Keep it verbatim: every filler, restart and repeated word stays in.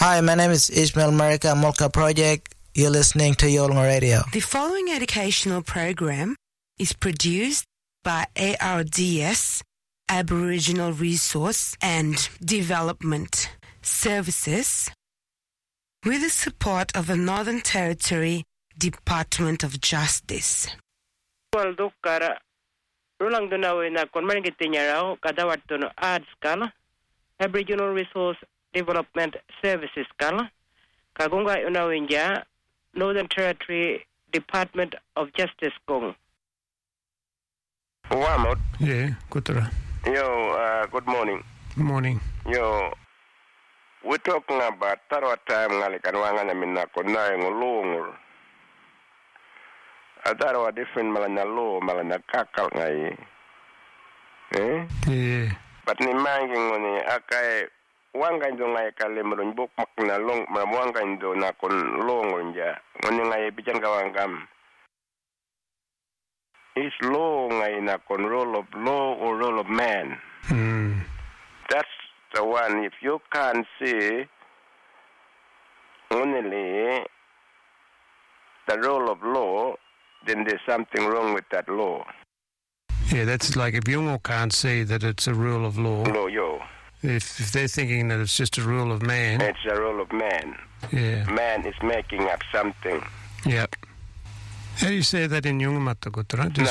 Hi, my name is Ismail Marika, Molka Project. You're listening to Yolnga Radio. The following educational program is produced by A R D S, Aboriginal Resource and Development Services, with the support of the Northern Territory Department of Justice. Well, dokara rulang donawe na konman gitinyarao kadawat dono ads kala Aboriginal Resource Development Services kala kagunga unawinja Northern Territory Department of Justice kong. Wamot. Yeah, kutra. Yo, uh, good morning. Good morning. Yo, we're talking about tarwa time ngali kanwanga na minna kona ngulungur. Adarwa different malanya lo malanya kakal ngai. Eh? Yeah. But ni mangi ngoni akai wanga ndo ngai kale mrun bok makna long ma wanga ndo na kon longonja ngoni ngai bijan kawangam. Is law ngai na kon role of law or role of man. Mm. That's the one. If you can't see only the role of law, then there's something wrong with that law. Yeah, that's like if Yungo can't see that it's a rule of law. Law, yo. If, if they're thinking that it's just a rule of man. It's a rule of man. Yeah. Man is making up something. Yeah. How do you say that in Yungamata, Gutra? No,